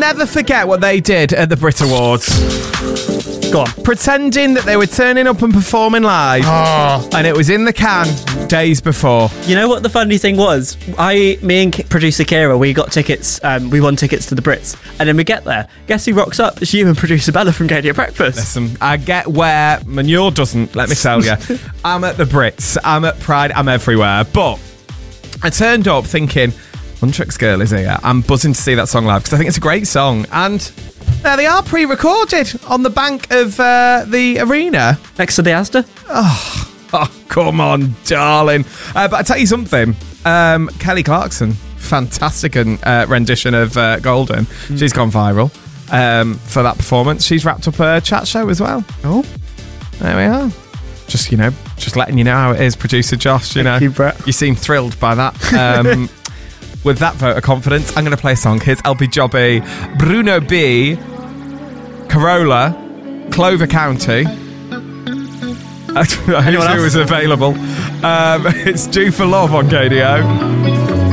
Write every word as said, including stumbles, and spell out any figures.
never forget what they did at the Brit Awards. Go on. Pretending that they were turning up and performing live, Oh. and it was in the can days before. You know what the funny thing was? I, me and K- producer Kira, we got tickets, um, we won tickets to the Brits. And then we get there. Guess who rocks up? It's you and producer Bella from Gadia Breakfast. Listen, I get where Manure doesn't, let me tell you. I'm at the Brits, I'm at Pride, I'm everywhere. But I turned up thinking, Huntrix Girl is here. I'm buzzing to see that song live because I think it's a great song. And there they are, pre-recorded on the bank of uh, the arena. Next to the Asda. Oh, oh come on, darling. Uh, but I tell you something, um, Kelly Clarkson, fantastic uh, rendition of uh, Golden. Mm. She's gone viral um, for that performance. She's wrapped up a chat show as well. Oh, there we are. Just, you know, just letting you know how it is, producer Josh. You Thank know, you, Brett. You seem thrilled by that. Um, with that vote of confidence, I'm going to play a song. Here's L B Jobby, Bruno B, Corolla, Clover County. Who was available? Um, it's Due for Love on K D O.